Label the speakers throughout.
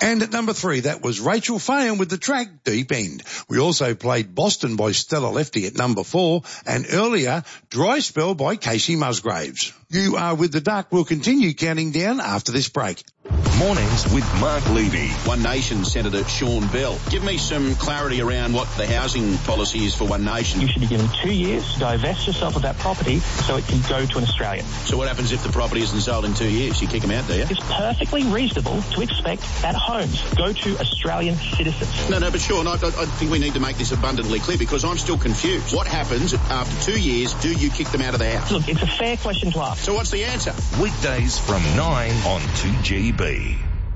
Speaker 1: And at number 3, that was Rachel Fahon with the track Deep End. We also played Boston by Stella Lefty at number 4, and earlier, Dry Spell by Casey Musgraves. You are with the Duck. We'll continue counting down after this break.
Speaker 2: Mornings with Mark Levy.
Speaker 3: One Nation Senator Sean Bell. Give me some clarity around what the housing policy is for One Nation.
Speaker 4: You should be given 2 years to divest yourself of that property so it can go to an Australian.
Speaker 3: So what happens if the property isn't sold in 2 years? You kick them out, do you?
Speaker 4: It's perfectly reasonable to expect that homes go to Australian citizens.
Speaker 3: No, but Sean, I think we need to make this abundantly clear because I'm still confused. What happens after 2 years? Do you kick them out of the house?
Speaker 4: Look, it's a fair question to ask.
Speaker 3: So what's the answer?
Speaker 2: Weekdays from 9 on 2GB.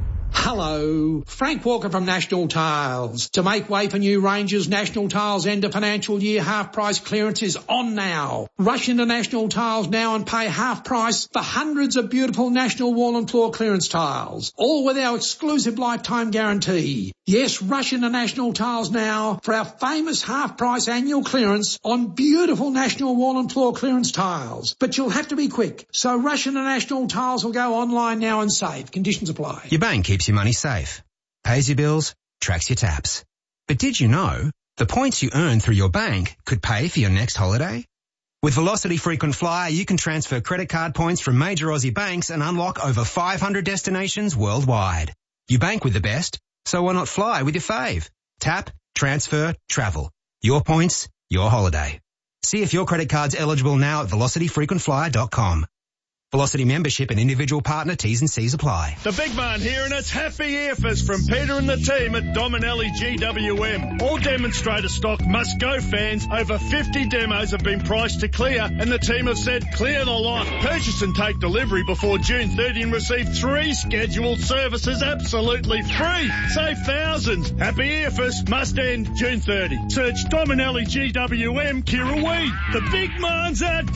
Speaker 5: Hello, Frank Walker from National Tiles. To make way for new ranges, National Tiles end of financial year half price clearance is on now. Rush into National Tiles now and pay half price for hundreds of beautiful National wall and floor clearance tiles, all with our exclusive lifetime guarantee. Yes, rush into National Tiles now for our famous half price annual clearance on beautiful National wall and floor clearance tiles. But you'll have to be quick, so rush into National Tiles or go online now and save. Conditions apply.
Speaker 6: Your bank keeps your money safe, pays your bills, tracks your taps. But did you know the points you earn through your bank could pay for your next holiday? With Velocity Frequent Flyer, you can transfer credit card points from major Aussie banks and unlock over 500 destinations worldwide. You bank with the best, so why not fly with your fave? Tap, transfer, travel. Your points, your holiday. See if your credit card's eligible now at velocityfrequentflyer.com. Velocity membership and individual partner T's and C's apply.
Speaker 7: The big man here, and it's Happy Earfest from Peter and the team at Dominelli GWM. All demonstrator stock must go, fans. Over 50 demos have been priced to clear, and the team have said clear the lot. Purchase and take delivery before June 30 and receive 3 scheduled services absolutely free. Save thousands. Happy Earfest must end June 30. Search Dominelli GWM Kirrawee. The big man's at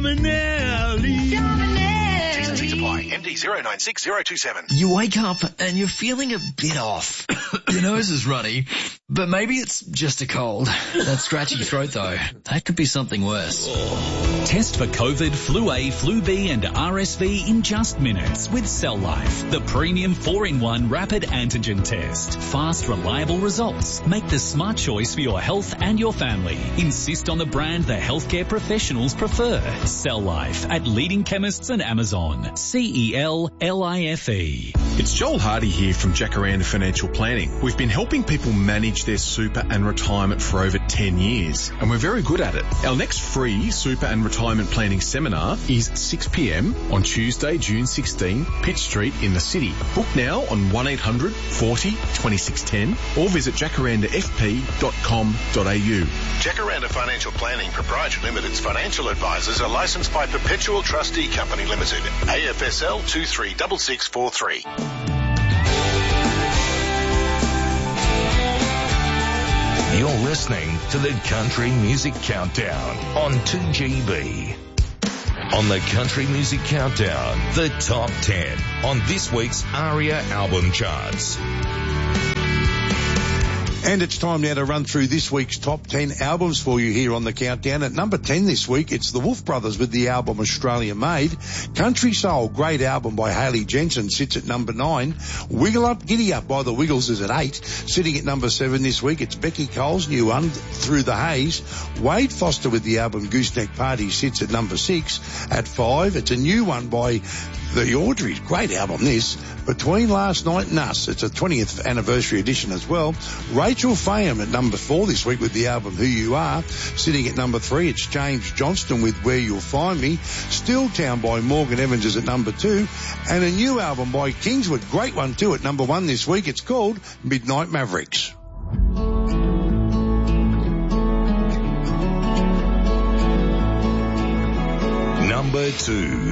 Speaker 7: Dominelli.
Speaker 2: T&Cs apply. MD 096027.
Speaker 8: You wake up and you're feeling a bit off. Your nose is runny, but maybe it's just a cold. That scratchy throat though, that could be something worse.
Speaker 9: Test for COVID, Flu A, Flu B and RSV in just minutes with Cell Life, the premium 4-in-1 rapid antigen test. Fast, reliable results. Make the smart choice for your health and your family. Insist on the brand the healthcare professionals prefer. Cell Life at leading chemists and Amazon. CELLIFE.
Speaker 10: It's Joel Hardy here from Jacaranda Financial Planning. We've been helping people manage their super and retirement for over 10 years, and we're very good at it. Our next free super and retirement planning seminar is 6 p.m. on Tuesday, June 16, Pitt Street in the city. Book now on 1800 40 2610 or visit jacarandafp.com.au.
Speaker 2: Jacaranda Financial Planning Proprietary Limited's financial advisors are licensed by Perpetual Trustee Company Limited, AFSL 236643. You're listening to the Country Music Countdown on 2GB. On the Country Music Countdown, the top 10 on this week's ARIA album charts.
Speaker 1: And it's time now to run through this week's top 10 albums for you here on the countdown. At number 10 this week, it's the Wolf Brothers with the album Australia Made. Country Soul, great album by Hayley Jensen, sits at number 9. Wiggle Up, Giddy Up by the Wiggles is at 8. Sitting at number 7 this week, it's Becky Cole's new one, Through the Haze. Wade Foster with the album Gooseneck Party sits at number 6. At 5, it's a new one by the Audreys, great album this, Between Last Night and Us. It's a 20th anniversary edition as well. Rachel Fahon at number 4 this week with the album Who You Are. Sitting at number 3, it's James Johnston with Where You'll Find Me. Still Town by Morgan Evans is at number 2. And a new album by Kingswood, great one too, at number 1 this week. It's called Midnight Mavericks.
Speaker 2: Number 2.